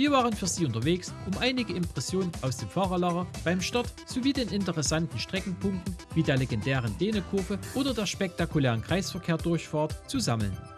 Wir waren für Sie unterwegs, um einige Impressionen aus dem Fahrerlager beim Start sowie den interessanten Streckenpunkten wie der legendären Dänekurve oder der spektakulären Kreisverkehrdurchfahrt zu sammeln.